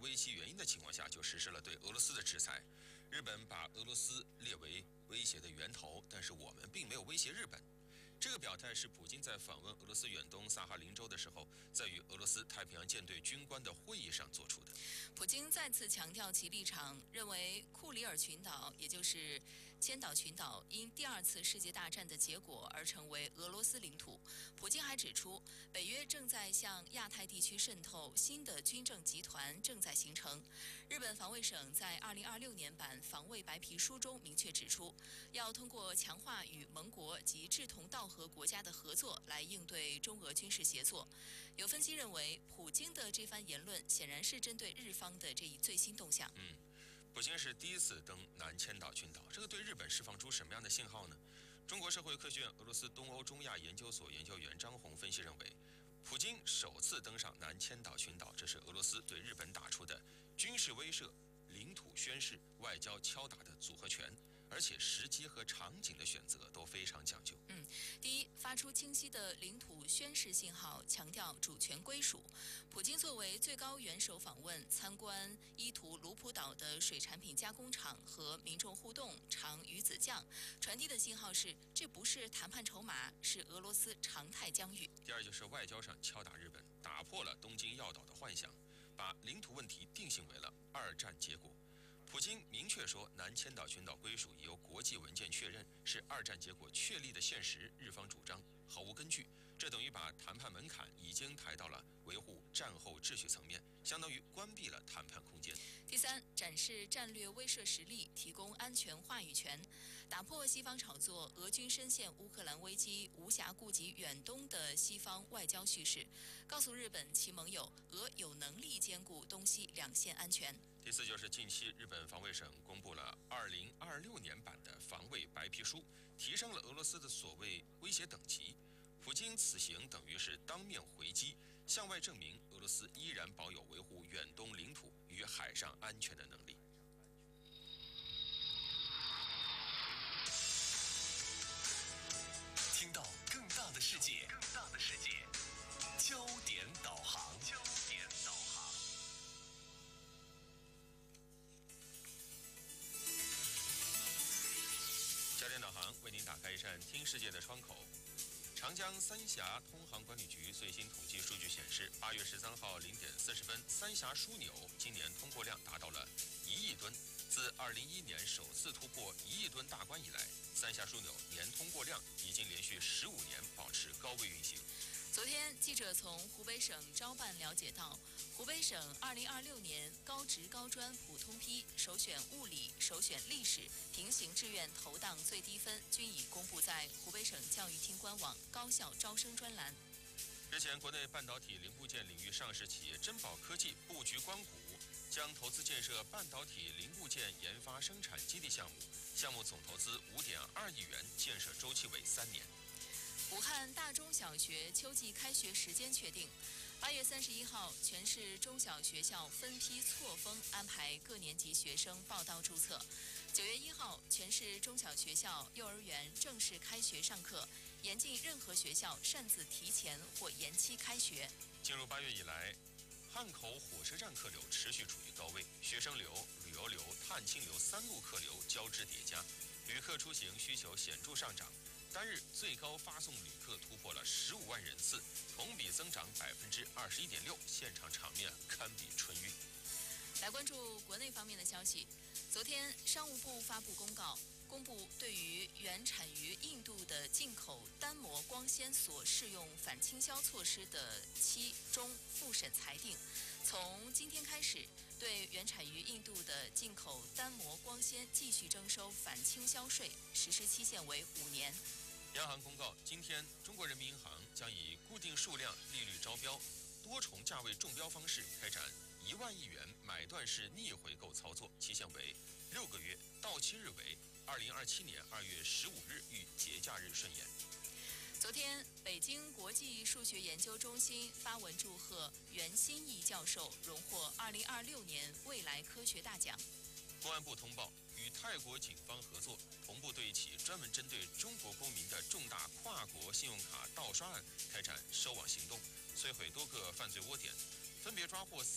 危机原因的情况下，就实施了对俄罗斯的制裁。日本把俄罗斯列为威胁的源头，但是我们并没有威胁日本。这个表态是普京在访问俄罗斯远东萨哈林州的时候，在与俄罗斯太平洋舰队军官的会议上做出的。 普京再次强调其立场，认为库里尔群岛，也就是千岛群岛，因第二次世界大战的结果而成为俄罗斯领土。普京还指出，北约正在向亚太地区渗透，新的军政集团正在形成。日本防卫省在2026年版防卫白皮书中明确指出，要通过强化与盟国及志同道合国家的合作来应对中俄军事协作。有分析认为，普京的这番言论显然是针对日方的这一最新动向。 普京是第一次登南千岛群岛，这个对日本释放出什么样的信号呢？中国社会科学院俄罗斯东欧中亚研究所研究员张红分析认为，普京首次登上南千岛群岛，这是俄罗斯对日本打出的军事威慑、领土宣示、外交敲打的组合拳，而且时机和场景的选择都非常讲究。 第一，发出清晰的领土宣示信号，强调主权归属。普京作为最高元首访问，参观伊图卢普岛的水产品加工厂和民众互动，尝鱼子酱，传递的信号是，这不是谈判筹码，是俄罗斯常态疆域。 第二就是外交上敲打日本，打破了东京要岛的幻想，把领土问题定性为了二战结果。普京明确说，南千岛群岛归属已由国际文件确认，是二战结果确立的现实，日方主张毫无根据。这等于把谈判门槛已经抬到了维护战后秩序层面，相当于关闭了谈判空间。 第三，展示战略威慑实力，提供安全话语权，打破西方炒作俄军深陷乌克兰危机无暇顾及远东的西方外交叙事，告诉日本其盟友，俄有能力兼顾东西两线安全。 第四就是近期日本防卫省公布了2026年版的防卫白皮书，提升了俄罗斯的所谓威胁等级。普京此行等于是当面回击，向外证明俄罗斯依然保有维护远东领土与海上安全的能力。 听到更大的世界，焦点导航。 焦点导航为您打开一扇听世界的窗口。长江三峡通航管理局最新统计数据显示，8月13号0点40分，三峡枢纽今年通过量达到了1亿吨。自2011年首次突破1亿吨大关以来，三峡枢纽年通过量已经连续15年保持高位运行。 昨天，记者从湖北省招办了解到，湖北省2026年高职高专普通批首选物理、首选历史平行志愿投档最低分均已公布在湖北省教育厅官网高校招生专栏。 日前，国内半导体零部件领域上市企业珍宝科技布局光谷，将投资建设半导体零部件研发生产基地项目，项目总投资5.2亿元，建设周期为3年。 武汉大中小学秋季开学时间确定，8月31号，全市中小学校分批错峰安排各年级学生报到注册。9月1号，全市中小学校、幼儿园正式开学上课，严禁任何学校擅自提前或延期开学。 进入8月以来，汉口火车站客流持续处于高位，学生流、旅游流、探亲流3路客流交织叠加，旅客出行需求显著上涨。单日最高发送旅客突破了15万人次，同比增长21.6%，现场场面堪比春运。 来关注国内方面的消息，昨天商务部发布公布对于原产于印度的进口单模光纤所适用反倾销措施的期中复审裁定，从今天开始，对原产于印度的进口单模光纤继续征收反倾销税，实施期限为5年。 央行公告，今天中国人民银行将以固定数量利率招标、多重价位中标方式开展1万亿元买断式逆回购操作，期限为6个月，到期日为2027年2月15日与节假日顺延。 昨天，北京国际数学研究中心发文祝贺袁心义教授荣获2026年未来科学大奖。 公安部通报，与泰国警方合作，同步对一起专门针对中国公民的重大跨国信用卡盗刷案开展收网行动，摧毁多个犯罪窝点，分别抓获